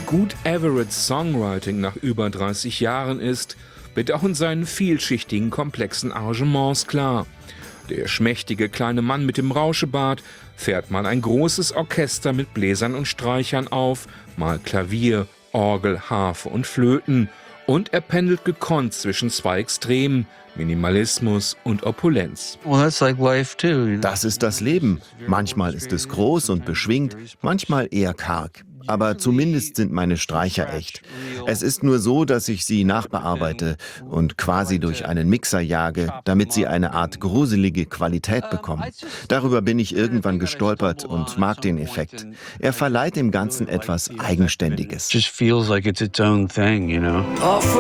gut Everetts Songwriting nach über 30 Jahren ist, wird auch in seinen vielschichtigen, komplexen Arrangements klar. Der schmächtige kleine Mann mit dem Rauschebart fährt mal ein großes Orchester mit Bläsern und Streichern auf, mal Klavier, Orgel, Harfe und Flöten. Und er pendelt gekonnt zwischen zwei Extremen, Minimalismus und Opulenz. Das ist das Leben. Manchmal ist es groß und beschwingt, manchmal eher karg. Aber zumindest sind meine Streicher echt. Es ist nur so, dass ich sie nachbearbeite und quasi durch einen Mixer jage, damit sie eine Art gruselige Qualität bekommen. Darüber bin ich irgendwann gestolpert und mag den Effekt. Er verleiht dem Ganzen etwas Eigenständiges.